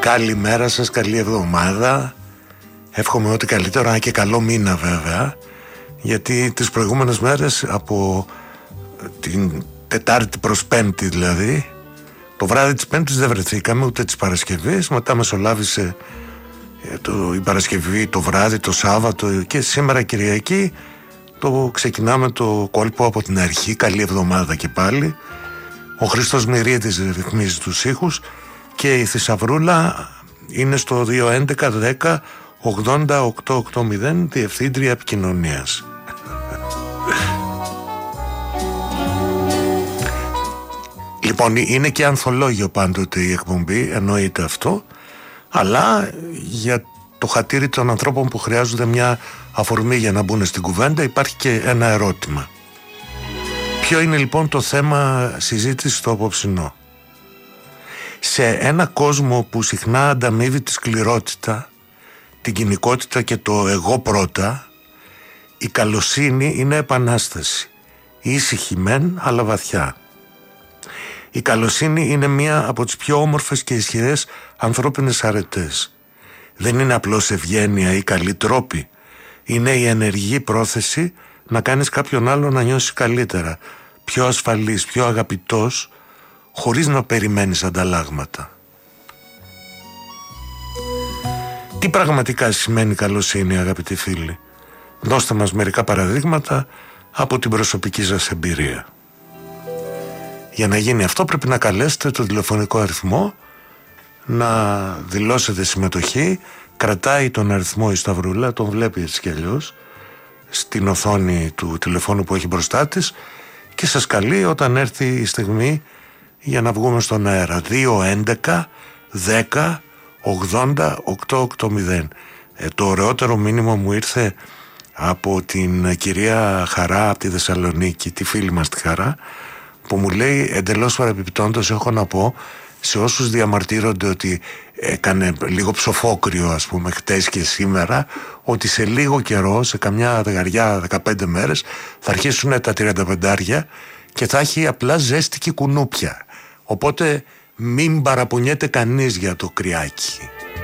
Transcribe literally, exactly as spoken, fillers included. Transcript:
Καλημέρα σας, καλή εβδομάδα. Εύχομαι ό,τι καλύτερο, και καλό μήνα βέβαια, γιατί τις προηγούμενες μέρες, από την Τετάρτη προς Πέμπτη δηλαδή, το βράδυ της Πέμπτης δεν βρεθήκαμε, ούτε της Παρασκευής. Μετά μεσολάβησε το, η Παρασκευή το βράδυ, το Σάββατο, και σήμερα Κυριακή το ξεκινάμε το κόλπο από την αρχή. Καλή εβδομάδα και πάλι. Ο Χριστός Μυρίδης ρυθμίζει τους ήχους και η Θησαυρούλα είναι στο δύο έντεκα δέκα ογδόντα οκτώ ογδόντα, διευθύντρια επικοινωνίας. Λοιπόν, είναι και ανθολόγιο πάντοτε η εκπομπή, εννοείται αυτό, αλλά για το χατήρι των ανθρώπων που χρειάζονται μια αφορμή για να μπουν στην κουβέντα υπάρχει και ένα ερώτημα. Ποιο είναι λοιπόν το θέμα συζήτησης στο απόψινό? Σε ένα κόσμο που συχνά ανταμείβει τη σκληρότητα, την κοινικότητα και το εγώ πρώτα, η καλοσύνη είναι επανάσταση. Ήσυχη μεν, αλλά βαθιά. Η καλοσύνη είναι μία από τις πιο όμορφες και ισχυρές ανθρώπινες αρετές. Δεν είναι απλώς ευγένεια ή καλή τρόπη. Είναι η ενεργή πρόθεση να κάνεις κάποιον άλλο να νιώσει καλύτερα, πιο ασφαλής, πιο αγαπητός, χωρίς να περιμένεις ανταλλάγματα. Τι πραγματικά σημαίνει καλοσύνη, αγαπητοί φίλοι? Δώστε μας μερικά παραδείγματα από την προσωπική σας εμπειρία. Για να γίνει αυτό πρέπει να καλέσετε το τηλεφωνικό αριθμό, να δηλώσετε συμμετοχή. Κρατάει τον αριθμό η Σταυρούλα, τον βλέπει έτσι κι αλλιώς στην οθόνη του τηλεφώνου που έχει μπροστά της, και σας καλεί όταν έρθει η στιγμή για να βγούμε στον αέρα. Δύο έντεκα δέκα ογδόντα οκτώ ογδόντα. ε, Το ωραιότερο μήνυμα μου ήρθε από την κυρία Χαρά από τη Θεσσαλονίκη, τη φίλη μας τη Χαρά, που μου λέει, εντελώς παρεπιπτόντως έχω να πω σε όσους διαμαρτύρονται ότι έκανε λίγο ψοφόκριο, ας πούμε, χτες και σήμερα, ότι σε λίγο καιρό, σε καμιά δεκαριά, δεκαπέντε μέρες, θα αρχίσουν τα τριάντα πεντάρια και θα έχει απλά ζέστη και κουνούπια. Οπότε μην παραπονιέται κανείς για το κρυάκι.